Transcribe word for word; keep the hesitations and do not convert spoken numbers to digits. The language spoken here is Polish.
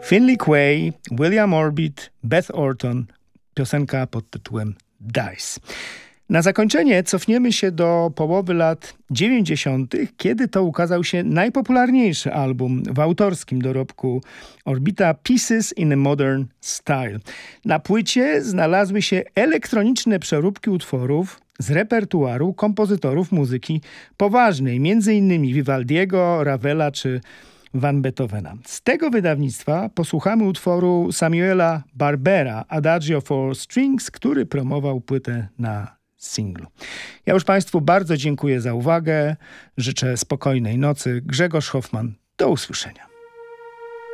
Finley Quay, William Orbit, Beth Orton, piosenka pod tytułem Dice. Na zakończenie cofniemy się do połowy lat dziewięćdziesiątych, kiedy to ukazał się najpopularniejszy album w autorskim dorobku Orbita, Pieces in a Modern Style. Na płycie znalazły się elektroniczne przeróbki utworów z repertuaru kompozytorów muzyki poważnej, między innymi Vivaldiego, Ravela czy Van Beethovena. Z tego wydawnictwa posłuchamy utworu Samuela Barbera Adagio for Strings, który promował płytę na singlu. Ja już Państwu bardzo dziękuję za uwagę. Życzę spokojnej nocy. Grzegorz Hoffman. Do usłyszenia.